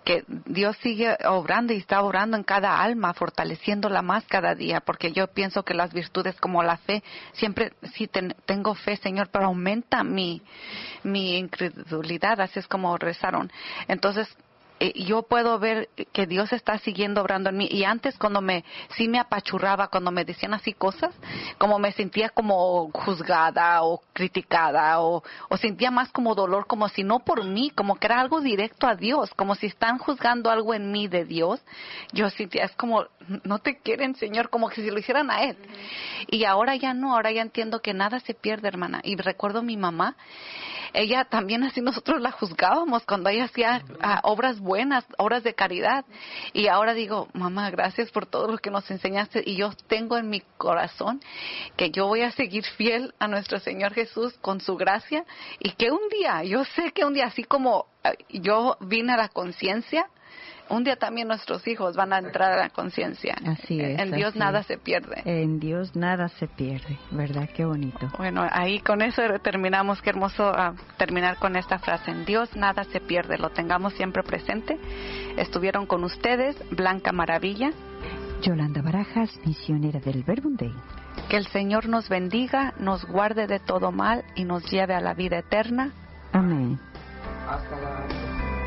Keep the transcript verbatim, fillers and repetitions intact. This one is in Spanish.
que Dios sigue obrando y está obrando en cada alma, fortaleciéndola más cada día, porque yo pienso que las virtudes como la fe, siempre sí ten, tengo fe, Señor, pero aumenta mi, mi incredulidad, así es como rezaron. Entonces, yo puedo ver que Dios está siguiendo obrando en mí. Y antes cuando me, sí me apachurraba, cuando me decían así cosas, como me sentía como juzgada o criticada, o, o sentía más como dolor, como si no por mí, como que era algo directo a Dios, como si están juzgando algo en mí de Dios. Yo sentía, es como, no te quieren, Señor, como que si lo hicieran a Él. Y ahora ya no, ahora ya entiendo que nada se pierde, hermana. Y recuerdo a mi mamá, ella también así nosotros la juzgábamos cuando ella hacía uh, obras buenas, obras de caridad. Y ahora digo, mamá, gracias por todo lo que nos enseñaste. Y yo tengo en mi corazón que yo voy a seguir fiel a nuestro Señor Jesús con su gracia. Y que un día, yo sé que un día, así como uh, yo vine a la conciencia, un día también nuestros hijos van a entrar a la conciencia. Así es. En Dios así nada es. se pierde. En Dios nada se pierde, ¿verdad? Qué bonito. Bueno, ahí con eso terminamos. Qué hermoso uh, terminar con esta frase. En Dios nada se pierde, lo tengamos siempre presente. Estuvieron con ustedes Blanca Maravilla, Yolanda Barajas, misionera del Verbum Dei. Que el Señor nos bendiga, nos guarde de todo mal y nos lleve a la vida eterna. Amén. Hasta la